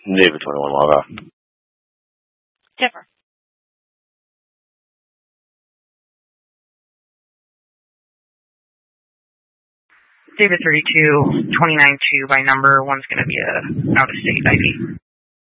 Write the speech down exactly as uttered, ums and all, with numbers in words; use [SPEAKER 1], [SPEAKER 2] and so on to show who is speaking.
[SPEAKER 1] David twenty-one, log off.
[SPEAKER 2] Jennifer.
[SPEAKER 3] David thirty-two, twenty-nine two by number. One's going to be a out-of-state I D.